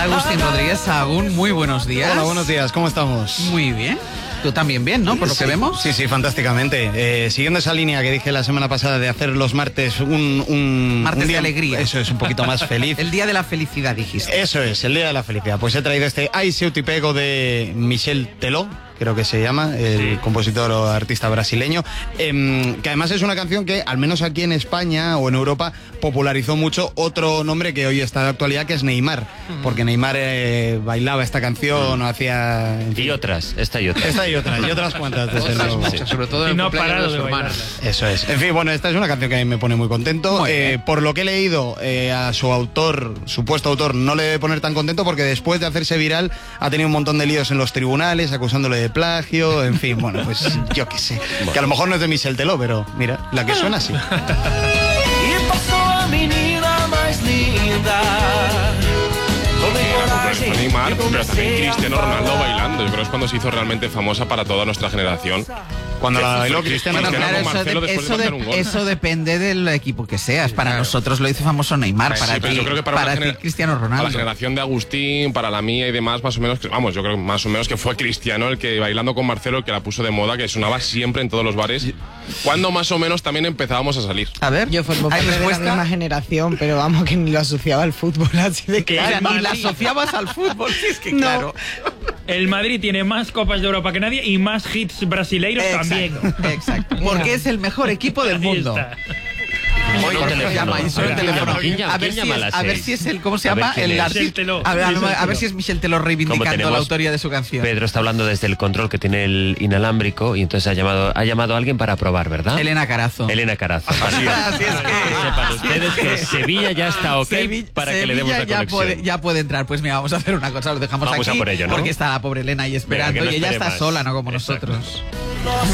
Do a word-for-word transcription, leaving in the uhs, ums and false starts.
Agustín Rodríguez Sahagún, muy buenos días. Hola, buenos días, ¿cómo estamos? Muy bien. Tú también bien, ¿no? Por lo sí, que vemos. Sí, sí, fantásticamente. Eh, siguiendo esa línea que dije la semana pasada de hacer los martes un... un martes un día, de alegría. Eso es, un poquito más feliz. El día de la felicidad, dijiste. Eso es, el día de la felicidad. Pues he traído este Ai Seu Te Pego de Michel Teló, creo que se llama, el sí. compositor o artista brasileño, eh, que además es una canción que, al menos aquí en España o en Europa, popularizó mucho otro nombre que hoy está de actualidad, que es Neymar, uh-huh. porque Neymar eh, bailaba esta canción o hacía... En fin. Y otras, esta y otras. Esta y otras, y otras cuantas, desde luego. Muchas, sobre todo en el no cumpleaños de su hermana. Eso es. En fin, bueno, esta es una canción que a mí me pone muy contento. Muy eh, por lo que he leído, eh, a su autor, supuesto autor, no le debe poner tan contento porque después de hacerse viral ha tenido un montón de líos en los tribunales, acusándole de plagio, en fin, bueno, pues yo qué sé. Bueno. Que a lo mejor no es de Michel Teló, pero mira, la que suena así. Y pasó a menina más linda. Fue Neymar, pero también Cristiano Ronaldo bailando. Yo creo que es cuando se hizo realmente famosa para toda nuestra generación. Cuando la bailó Cristiano, bueno, Cristiano claro, con eso, Marcelo de, después eso, de de, un gol. eso depende del equipo que seas. Para claro. nosotros lo hizo famoso Neymar, sí, para pero ti, yo creo que para, para ti genera- Cristiano Ronaldo. Para la generación de Agustín, para la mía y demás, más o menos, vamos, yo creo más o menos que fue Cristiano el que bailando con Marcelo, el que la puso de moda, que sonaba siempre en todos los bares, cuando más o menos también empezábamos a salir. A ver, yo formo parte de la misma generación, pero vamos, que ni lo asociaba al fútbol, así de que... Claro, ni la asociabas al fútbol, sí, es que no. claro... El Madrid tiene más Copas de Europa que nadie y más hits brasileiros exacto, también. Exacto, porque es el mejor equipo del mundo. Oye, Oye, teléfono. llama, y suena el teléfono. ¿Quién llama? A ver, ¿Quién si llama es, a las a ver seis? si es el, ¿cómo se A ver llama? quién El es. artista. Teló. A ver, a, Michel a ver si es Michel Teló reivindicando tenemos- la autoría de su canción. Pedro está hablando desde el control que tiene el inalámbrico y entonces ha llamado, ha llamado a alguien para probar, ¿verdad? Elena Carazo. Elena Carazo. Así es. Así es que... Que sepan ustedes que Sevilla ya está ok Sevilla, para Sevilla que le demos la ya conexión. puede, ya puede entrar. Pues mira, vamos a hacer una cosa, lo dejamos Vamos aquí. a por ello, ¿no? Porque está la pobre Elena ahí esperando. Venga, que no y ella espere está más. sola, no como Exacto. nosotros.